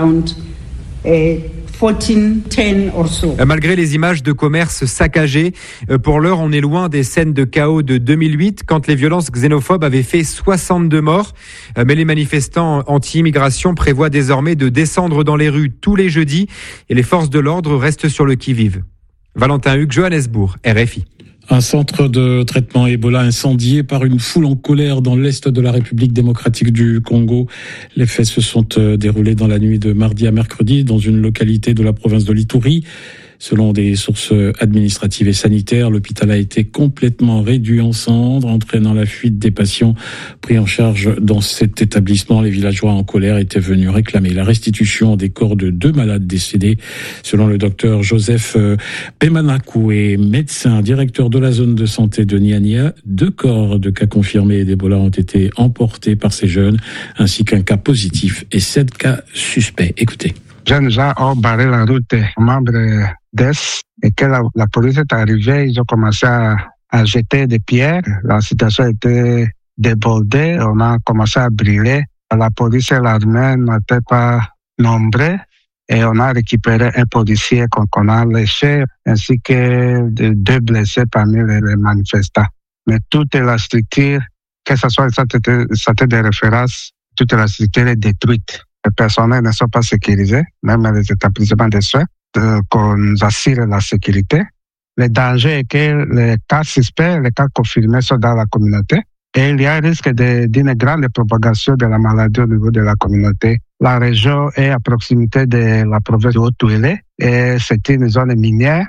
Malgré les images de commerce saccagés, pour l'heure, on est loin des scènes de chaos de deux mille huit, quand les violences xénophobes avaient fait soixante-deux morts. Mais les manifestants anti-immigration prévoient désormais de descendre dans les rues tous les jeudis et les forces de l'ordre restent sur le qui-vive. Valentin Hugues, Johannesburg, R F I. Un centre de traitement Ebola incendié par une foule en colère dans l'est de la République démocratique du Congo. Les faits se sont déroulés dans la nuit de mardi à mercredi dans une localité de la province de l'Ituri. Selon des sources administratives et sanitaires, l'hôpital a été complètement réduit en cendres, entraînant la fuite des patients pris en charge dans cet établissement. Les villageois en colère étaient venus réclamer la restitution des corps de deux malades décédés. Selon le docteur Joseph Pemanakoué, médecin, directeur de la zone de santé de Nyanya, deux corps de cas confirmés d'Ebola ont été emportés par ces jeunes, ainsi qu'un cas positif et sept cas suspects. Écoutez. Jeunes gens ont barré la route aux membres d'E S et que la, la police est arrivée, ils ont commencé à, à jeter des pierres. La situation était débordée, on a commencé à brûler. La police et l'armée n'étaient pas nombreux et on a récupéré un policier qu'on, qu'on a laissé ainsi que de, deux blessés parmi les, les manifestants. Mais toute la structure, que ce soit le centre de référence, toute la structure est détruite. Les personnels ne sont pas sécurisés, même les établissements de soins, euh, qu'on assure la sécurité. Le danger est que les cas suspects, les cas confirmés sont dans la communauté et il y a un risque de, d'une grande propagation de la maladie au niveau de la communauté. La région est à proximité de la province de Haut-Touélé et c'est une zone minière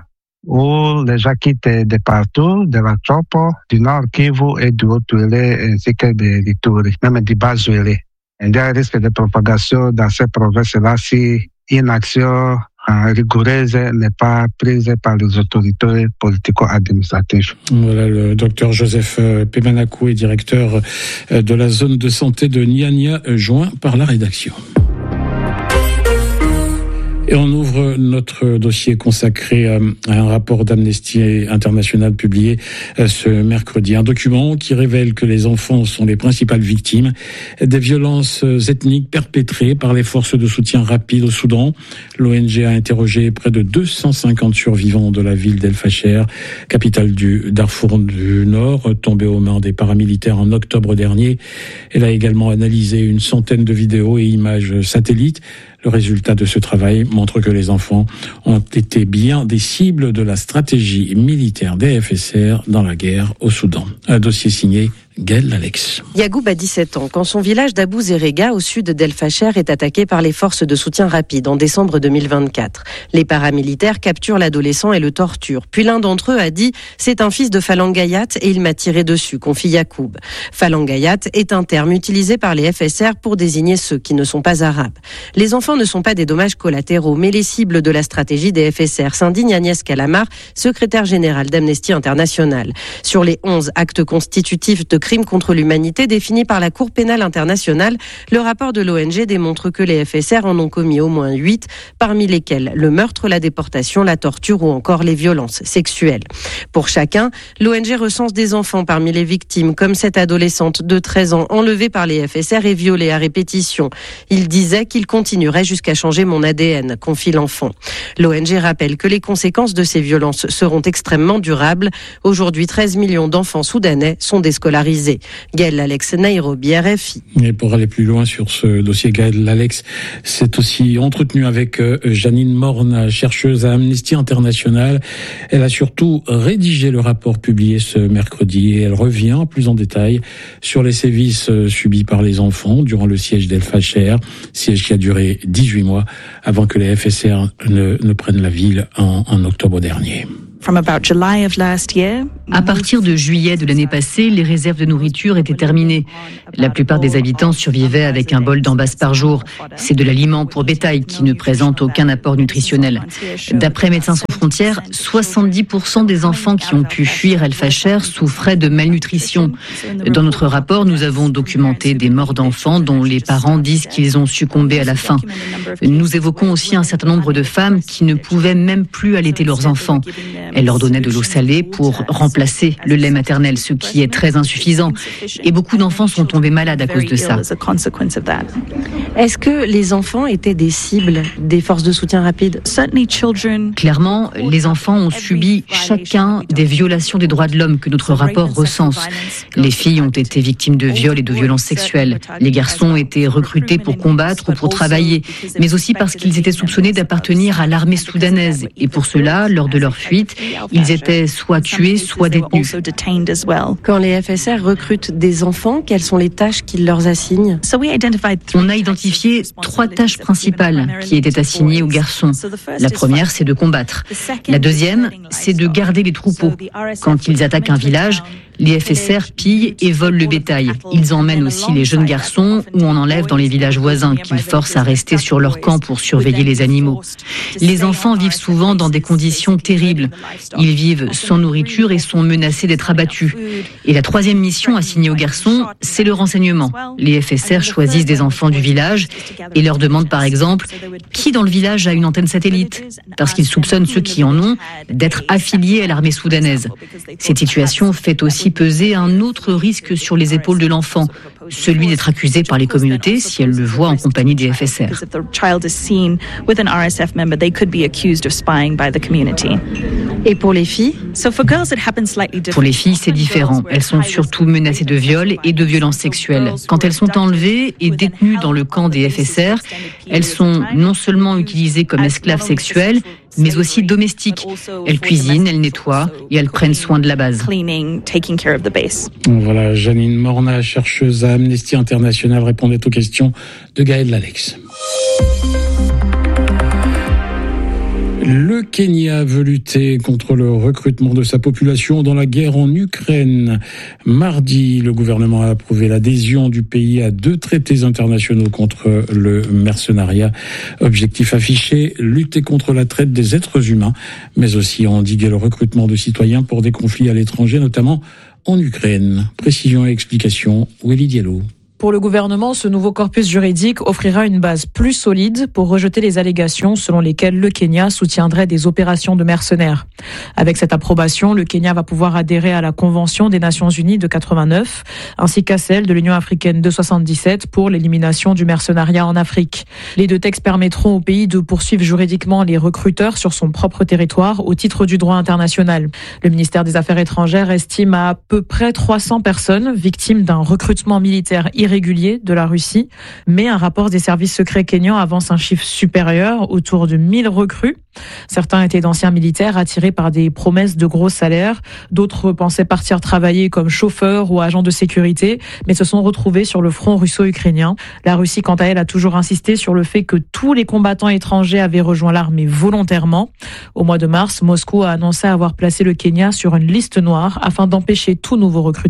où les gens quittent de partout, de la Chopo, du Nord Kivu et du Haut-Touélé ainsi que de l'Ituri, même du Bas-Touélé. Il y a un risque de propagation dans ces provinces-là si une action rigoureuse n'est pas prise par les autorités politico-administratives. Voilà le docteur Joseph Pemanakou, directeur de la zone de santé de Nyanya, joint par la rédaction. Et on ouvre notre dossier consacré à un rapport d'Amnesty International publié ce mercredi. Un document qui révèle que les enfants sont les principales victimes des violences ethniques perpétrées par les forces de soutien rapide au Soudan. L'O N G a interrogé près de deux cent cinquante survivants de la ville d'El Fasher, capitale du Darfour du Nord, tombée aux mains des paramilitaires en octobre dernier. Elle a également analysé une centaine de vidéos et images satellites. Le résultat de ce travail montre que les enfants ont été bien des cibles de la stratégie militaire des F S R dans la guerre au Soudan. Un dossier signé Gaël Alex. Yagoub a dix-sept ans quand son village d'Abou Zerega au sud d'El Fasher est attaqué par les forces de soutien rapide en décembre deux mille vingt-quatre. Les paramilitaires capturent l'adolescent et le torturent. Puis l'un d'entre eux a dit « C'est un fils de Falangayat et il m'a tiré dessus », confie Yacoub. Falangayat est un terme utilisé par les F S R pour désigner ceux qui ne sont pas arabes. Les enfants ne sont pas des dommages collatéraux, mais les cibles de la stratégie des F S R, s'indigne Agnès Calamar, secrétaire générale d'Amnesty International. Sur les onze actes constitutifs de crime contre l'humanité défini par la Cour pénale internationale. Le rapport de l'O N G démontre que les F S R en ont commis au moins huit, parmi lesquels le meurtre, la déportation, la torture ou encore les violences sexuelles. Pour chacun, l'O N G recense des enfants parmi les victimes, comme cette adolescente de treize ans enlevée par les F S R et violée à répétition. Il disait qu'il continuerait jusqu'à changer mon A D N, confie l'enfant. L'O N G rappelle que les conséquences de ces violences seront extrêmement durables. Aujourd'hui, treize millions d'enfants soudanais sont déscolarisés. Gaël Alex, Nairobi, R F I. Et pour aller plus loin sur ce dossier, Gaël Alex s'est aussi entretenu avec Janine Morne, chercheuse à Amnesty International. Elle a surtout rédigé le rapport publié ce mercredi et elle revient plus en détail sur les sévices subis par les enfants durant le siège d'El Fasher, siège qui a duré dix-huit mois avant que les F S R ne, ne prennent la ville en, en octobre dernier. À partir de juillet de l'année passée, les réserves de nourriture étaient terminées. La plupart des habitants survivaient avec un bol d'ambasse par jour. C'est de l'aliment pour bétail qui ne présente aucun apport nutritionnel. D'après Médecins sans frontières, soixante-dix pour cent des enfants qui ont pu fuir El Fasher souffraient de malnutrition. Dans notre rapport, nous avons documenté des morts d'enfants dont les parents disent qu'ils ont succombé à la faim. Nous évoquons aussi un certain nombre de femmes qui ne pouvaient même plus allaiter leurs enfants. Elles leur donnaient de l'eau salée pour remplacer le lait maternel, ce qui est très insuffisant. Et beaucoup d'enfants sont tombés malades à cause de ça. Est-ce que les enfants étaient des cibles des forces de soutien rapide ? Clairement, les enfants ont subi chacun des violations des droits de l'homme que notre rapport recense. Les filles ont été victimes de viols et de violences sexuelles. Les garçons ont été recrutés pour combattre ou pour travailler, mais aussi parce qu'ils étaient soupçonnés d'appartenir à l'armée soudanaise. Et pour cela, lors de leur fuite, ils étaient soit tués, soit détenus. Quand les F S R recrutent des enfants, quelles sont les tâches qu'ils leur assignent ? On a identifié trois tâches principales qui étaient assignées aux garçons. La première, c'est de combattre. La deuxième, c'est de garder les troupeaux. Quand ils attaquent un village, les F S R pillent et volent le bétail. Ils emmènent aussi les jeunes garçons ou en enlèvent dans les villages voisins qu'ils forcent à rester sur leur camp pour surveiller les animaux. Les enfants vivent souvent dans des conditions terribles. Ils vivent sans nourriture et sont menacés d'être abattus. Et la troisième mission assignée aux garçons, c'est le renseignement. Les F S R choisissent des enfants du village et leur demandent par exemple qui dans le village a une antenne satellite, parce qu'ils soupçonnent ceux qui en ont d'être affiliés à l'armée soudanaise. Cette situation fait aussi peser un autre risque sur les épaules de l'enfant, celui d'être accusé par les communautés si elles le voient en compagnie des F S R. Et pour les filles ? Pour les filles, c'est différent. Elles sont surtout menacées de viol et de violences sexuelles. Quand elles sont enlevées et détenues dans le camp des F S R, elles sont non seulement utilisées comme esclaves sexuelles, mais aussi domestiques. Elles cuisinent, elles nettoient et elles prennent soin de la base. Voilà, Janine Morna, chercheuse à Amnesty International, répondait aux questions de Gaël Alex. Le Kenya veut lutter contre le recrutement de sa population dans la guerre en Ukraine. Mardi, le gouvernement a approuvé l'adhésion du pays à deux traités internationaux contre le mercenariat. Objectif affiché, lutter contre la traite des êtres humains, mais aussi endiguer le recrutement de citoyens pour des conflits à l'étranger, notamment en Ukraine. Précision et explication, Willy Diallo. Pour le gouvernement, ce nouveau corpus juridique offrira une base plus solide pour rejeter les allégations selon lesquelles le Kenya soutiendrait des opérations de mercenaires. Avec cette approbation, le Kenya va pouvoir adhérer à la Convention des Nations Unies de quatre-vingt-neuf, ainsi qu'à celle de l'Union africaine de soixante-dix-sept pour l'élimination du mercenariat en Afrique. Les deux textes permettront au pays de poursuivre juridiquement les recruteurs sur son propre territoire au titre du droit international. Le ministère des Affaires étrangères estime à, à peu près trois cents personnes victimes d'un recrutement militaire irrégulier de la Russie, mais un rapport des services secrets kenyans avance un chiffre supérieur, autour de mille recrues. Certains étaient d'anciens militaires attirés par des promesses de gros salaires, d'autres pensaient partir travailler comme chauffeurs ou agents de sécurité, mais se sont retrouvés sur le front russo-ukrainien. La Russie, quant à elle, a toujours insisté sur le fait que tous les combattants étrangers avaient rejoint l'armée volontairement. Au mois de mars, Moscou a annoncé avoir placé le Kenya sur une liste noire afin d'empêcher tout nouveau recrutement.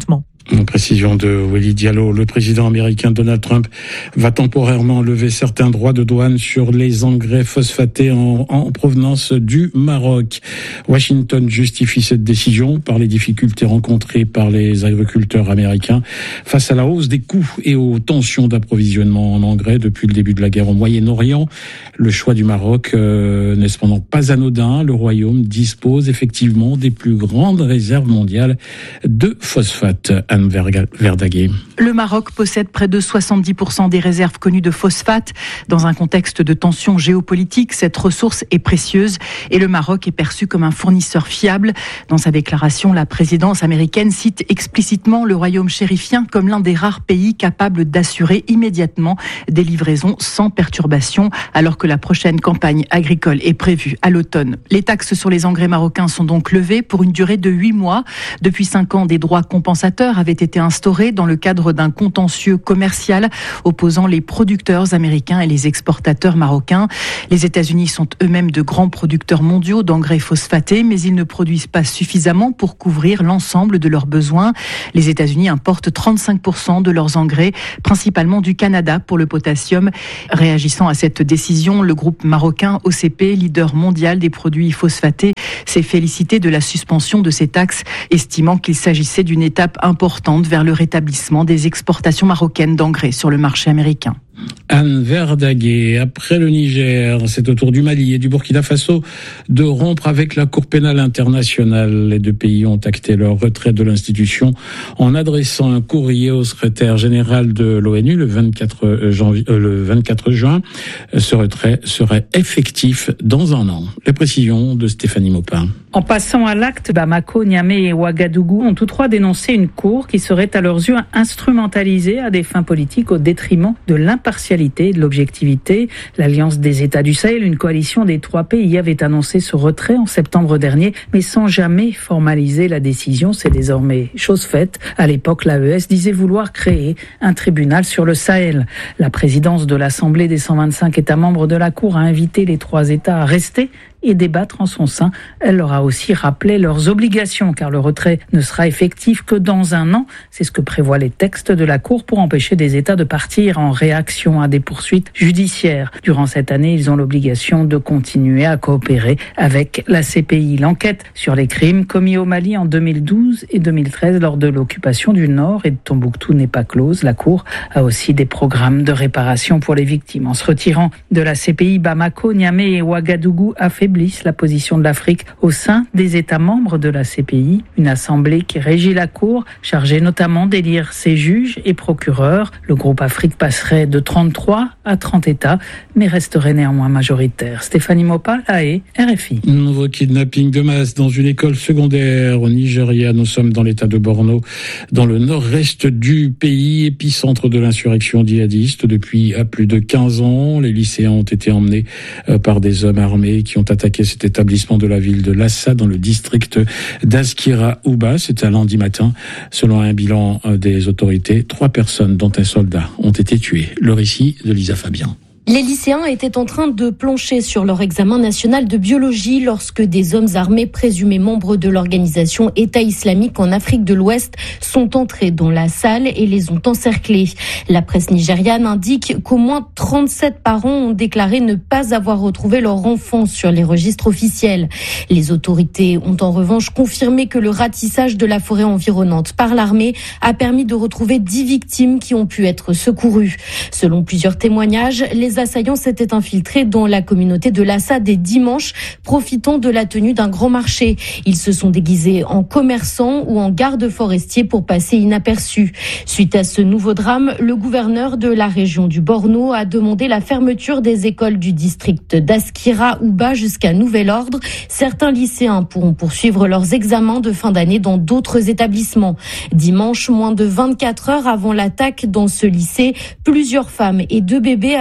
Une précision de Willy Diallo. Le président américain Donald Trump va temporairement lever certains droits de douane sur les engrais phosphatés en, en provenance du Maroc. Washington justifie cette décision par les difficultés rencontrées par les agriculteurs américains face à la hausse des coûts et aux tensions d'approvisionnement en engrais depuis le début de la guerre au Moyen-Orient. Le choix du Maroc euh, n'est cependant pas anodin. Le Royaume dispose effectivement des plus grandes réserves mondiales de phosphate. Anne Verdaguer. Le Maroc possède près de soixante-dix pour cent des réserves connues de phosphate. Dans un contexte de tensions géopolitiques, cette ressource est précieuse et le Maroc est perçu comme un fournisseur fiable. Dans sa déclaration, la présidence américaine cite explicitement le royaume chérifien comme l'un des rares pays capables d'assurer immédiatement des livraisons sans perturbation, alors que la prochaine campagne agricole est prévue à l'automne. Les taxes sur les engrais marocains sont donc levées pour une durée de huit mois. Depuis cinq ans, des droits compensateurs avaient été instaurés dans le cadre d'un contentieux commercial opposant les producteurs américains et les exportateurs marocains. Les États-Unis sont eux-mêmes de grands producteurs mondiaux d'engrais phosphatés, mais ils ne produisent pas suffisamment pour couvrir l'ensemble de leurs besoins. Les États-Unis importent trente-cinq pour cent de leurs engrais, principalement du Canada pour le potassium. Réagissant à cette décision, le groupe marocain O C P, leader mondial des produits phosphatés, s'est félicité de la suspension de ces taxes, estimant qu'il s'agissait d'une étape importante vers le rétablissement des exportations marocaines d'engrais sur le marché américain. Anne Verdaguer. Après le Niger, c'est au tour du Mali et du Burkina Faso de rompre avec la Cour pénale internationale. Les deux pays ont acté leur retrait de l'institution en adressant un courrier au secrétaire général de l'ONU le vingt-quatre janvier, euh, le vingt-quatre juin. Ce retrait serait effectif dans un an. Les précisions de Stéphanie Maupin. En passant à l'acte, Bamako, Niamey et Ouagadougou ont tous trois dénoncé une cour qui serait à leurs yeux instrumentalisée à des fins politiques au détriment de l'impartialité et de l'objectivité. L'Alliance des États du Sahel, une coalition des trois pays, avait annoncé ce retrait en septembre dernier, mais sans jamais formaliser la décision. C'est désormais chose faite. À l'époque, l'A E S disait vouloir créer un tribunal sur le Sahel. La présidence de l'Assemblée des cent vingt-cinq États membres de la Cour a invité les trois États à rester et débattre en son sein. Elle leur a aussi rappelé leurs obligations, car le retrait ne sera effectif que dans un an. C'est ce que prévoient les textes de la Cour pour empêcher des États de partir en réaction à des poursuites judiciaires. Durant cette année, ils ont l'obligation de continuer à coopérer avec la C P I. L'enquête sur les crimes commis au Mali en deux mille douze et deux mille treize lors de l'occupation du Nord et de Tombouctou n'est pas close. La Cour a aussi des programmes de réparation pour les victimes. En se retirant de la C P I, Bamako, Niamey et Ouagadougou affaiblissent la position de l'Afrique au sein des États membres de la C P I. Une assemblée qui régit la Cour, chargée notamment d'élire ses juges et procureurs. Le groupe Afrique passerait de trente-trois à trente États, mais resterait néanmoins majoritaire. Stéphanie Mopa, La Haye, R F I. Nouveau kidnapping de masse dans une école secondaire au Nigeria. Nous sommes dans l'état de Borno, dans le nord-est du pays, épicentre de l'insurrection djihadiste. Depuis plus de quinze ans, les lycéens ont été emmenés par des hommes armés qui ont attaqué cet établissement de la ville de Lassa dans le district d'Askira-Ouba. C'était lundi matin. Selon un bilan des autorités, trois personnes, dont un soldat, ont été tuées. Le récit de Lisa Fabien. Les lycéens étaient en train de plancher sur leur examen national de biologie lorsque des hommes armés présumés membres de l'organisation État islamique en Afrique de l'Ouest sont entrés dans la salle et les ont encerclés. La presse nigériane indique qu'au moins trente-sept parents ont déclaré ne pas avoir retrouvé leur enfant sur les registres officiels. Les autorités ont en revanche confirmé que le ratissage de la forêt environnante par l'armée a permis de retrouver dix victimes qui ont pu être secourues. Selon plusieurs témoignages, les Les assaillants s'étaient infiltrés dans la communauté de Lassa dès dimanche, profitant de la tenue d'un grand marché. Ils se sont déguisés en commerçants ou en gardes forestiers pour passer inaperçus. Suite à ce nouveau drame, le gouverneur de la région du Borno a demandé la fermeture des écoles du district d'Askira-Ouba jusqu'à nouvel ordre. Certains lycéens pourront poursuivre leurs examens de fin d'année dans d'autres établissements. Dimanche, moins de vingt-quatre heures avant l'attaque dans ce lycée, plusieurs femmes et deux bébés avaient été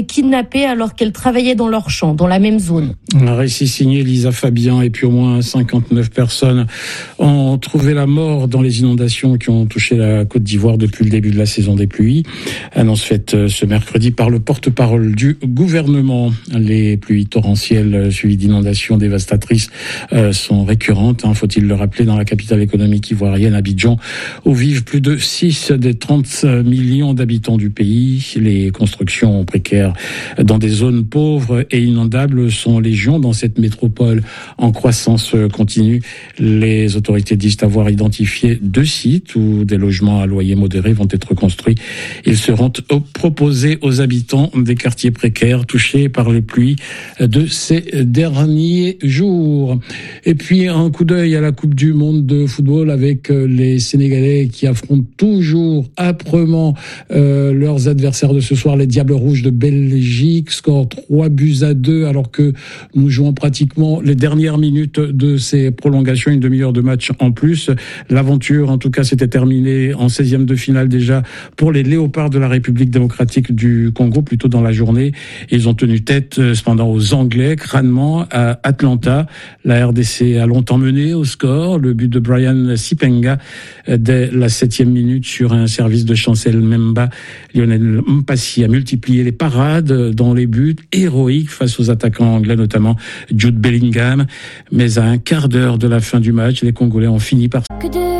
été kidnappées alors qu'elles travaillaient dans leur champ, dans la même zone. Un récit signé Lisa Fabien, et puis au moins cinquante-neuf personnes ont trouvé la mort dans les inondations qui ont touché la Côte d'Ivoire depuis le début de la saison des pluies. Annonce faite ce mercredi par le porte-parole du gouvernement. Les pluies torrentielles suivies d'inondations dévastatrices sont récurrentes, hein, faut-il le rappeler, dans la capitale économique ivoirienne, Abidjan, où vivent plus de six des trente millions d'habitants du pays. Les constructions précaires dans des zones pauvres et inondables sont légion dans cette métropole en croissance continue. Les autorités disent avoir identifié deux sites où des logements à loyer modéré vont être construits. Ils seront proposés aux habitants des quartiers précaires touchés par les pluies de ces derniers jours. Et puis un coup d'œil à la Coupe du monde de football avec les Sénégalais qui affrontent toujours âprement euh, leurs adversaires de ce soir, les Diables Rouges de Belgique. Score trois buts à deux alors que nous jouons pratiquement les dernières minutes de ces prolongations, une demi-heure de match en plus. L'aventure, en tout cas, s'était terminée en seizième de finale déjà pour les Léopards de la République démocratique du Congo, plutôt dans la journée. Ils ont tenu tête cependant aux Anglais, crânement, à Atlanta. La R D C a longtemps mené au score. Le but de Brian Sipenga dès la septième minute sur un service de Chancel Memba. Lionel Mpassi a multiplié les parades dans les buts héroïques face aux attaquants anglais, notamment Jude Bellingham. Mais à un quart d'heure de la fin du match, les Congolais ont fini par...